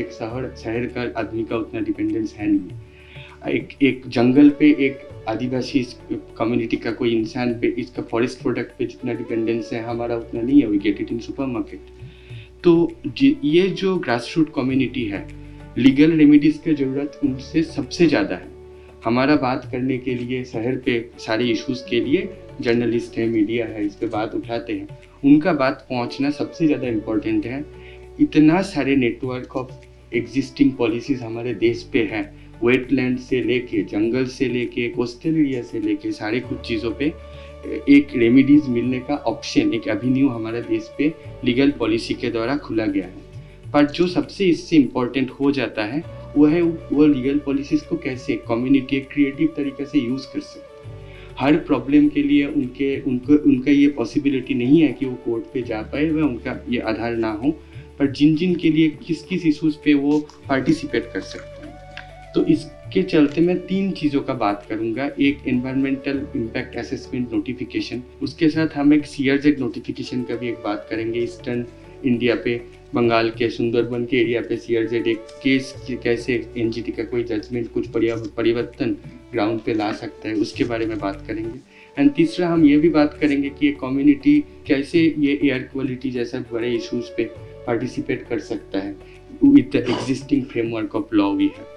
एक शहर का आदमी का उतना डिपेंडेंस है नहीं। एक जंगल पे एक आदिवासी कम्युनिटी का कोई इंसान पे इसका फॉरेस्ट प्रोडक्ट पे जितना डिपेंडेंस है हमारा उतना नहीं है। We get it in supermarket. तो ये जो ग्रास रूट कम्युनिटी है, लीगल रेमेडीज की ज़रूरत उनसे सबसे ज़्यादा है। हमारा बात करने के लिए शहर पे सारे इश्यूज़ के लिए जर्नलिस्ट है, मीडिया है, इस पे बात उठाते हैं, उनका बात पहुंचना सबसे ज़्यादा इम्पोर्टेंट है। इतना सारे नेटवर्क ऑफ एग्जिस्टिंग पॉलिसीज़ हमारे देश पे हैं, वेटलैंड से लेके, जंगल से लेके, कोस्टल एरिया से लेके, सारे कुछ चीज़ों पे एक रेमेडीज़ मिलने का ऑप्शन, एक एवेन्यू हमारे देश पे लीगल पॉलिसी के द्वारा खुला गया है। पर जो सबसे इससे इम्पोर्टेंट हो जाता है वो है वो लीगल पॉलिसीज़ को कैसे कम्युनिटी क्रिएटिव तरीके से यूज़ कर सकते। हर प्रॉब्लम के लिए उनका ये पॉसिबिलिटी नहीं है कि वो कोर्ट पे जा पाए, वह उनका ये आधार ना हो, पर जिन के लिए किस इशूज़ पे वो पार्टिसिपेट कर सकते हैं। तो इसके चलते मैं 3 चीज़ों का बात करूँगा। एक एनवायरमेंटल इम्पैक्ट असेसमेंट नोटिफिकेशन, उसके साथ हम एक सीआरजेड नोटिफिकेशन का भी एक बात करेंगे। ईस्टर्न इंडिया पे, बंगाल के सुंदरबन के एरिया पे सीआरजेड एक केस कैसे एनजीटी का कोई जजमेंट कुछ परिवर्तन ग्राउंड पे ला सकता है, उसके बारे में बात करेंगे। एंड तीसरा हम ये भी बात करेंगे कि एक कम्युनिटी कैसे ये एयर क्वालिटी जैसे बड़े इश्यूज़ पे पार्टिसिपेट कर सकता है with the existing framework of law we है।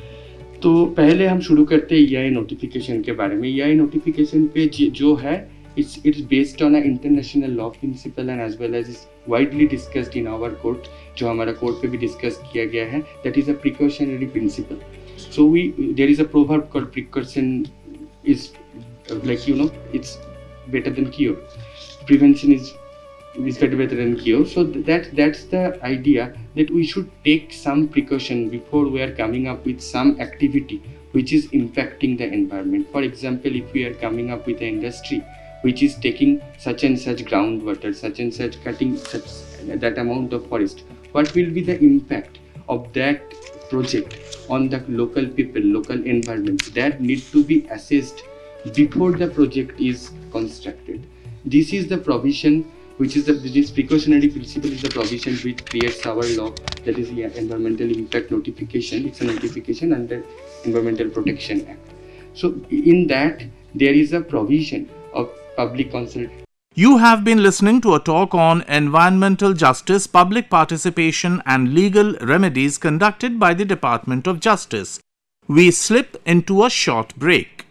तो पहले हम शुरू करते हैं EIA नोटिफिकेशन के बारे में। EIA नोटिफिकेशन पे जो है it's based on an international law principle and as well as is widely discussed in our court, जो हमारा कोर्ट पे भी डिस्कस किया गया है। that is a precautionary principle. So there is a proverb called precaution is like it's better than cure. Prevention is better than cure. So that's the idea that we should take some precaution before we are coming up with some activity which is impacting the environment. For example, if we are coming up with an industry which is taking such and such groundwater, such and such cutting such that amount of forest, what will be the impact of that project on the local people, local environment? That need to be assessed before the project is constructed. This is the provision which is this precautionary principle is the provision which creates our law, that is the environmental impact notification. It's a notification under Environmental Protection Act. So in that there is a provision of public consultation. You have been listening to a talk on environmental justice, public participation and legal remedies conducted by the Department of Justice. We slip into a short break.